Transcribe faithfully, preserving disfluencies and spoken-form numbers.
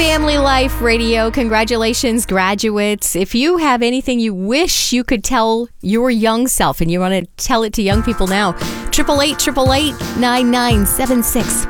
Family Life Radio. Congratulations, graduates. If you have anything you wish you could tell your young self and you want to tell it to young people now, triple eight, triple eight, nine nine seven six.